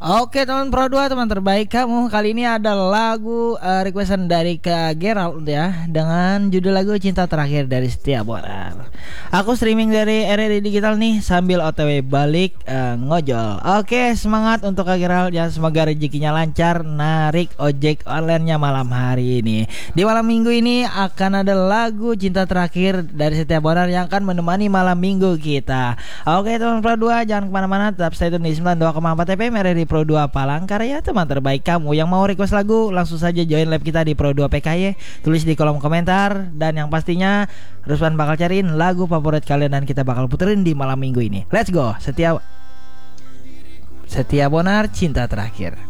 Oke teman Pro 2, teman terbaik kamu. Kali ini ada lagu requestan dari Kak Gerald ya, dengan judul lagu Cinta Terakhir dari Setia Bonar. Aku streaming dari RRI Digital nih sambil OTW balik ngojol. Oke, semangat untuk Kak Gerald ya, semoga rezekinya lancar narik ojek online-nya malam hari ini. Di malam minggu ini akan ada lagu Cinta Terakhir dari Setia Bonar yang akan menemani malam minggu kita. Oke teman Pro 2, jangan kemana-mana, tetap stay tune di 92,4 FM RRI Pro 2 Palangkaraya, teman terbaik kamu. Yang mau request lagu langsung saja join live kita di Pro 2 PKY, tulis di kolom komentar, dan yang pastinya Ruswan bakal cariin lagu favorit kalian dan kita bakal puterin di malam minggu ini. Let's go. Setia Bonar, Cinta Terakhir.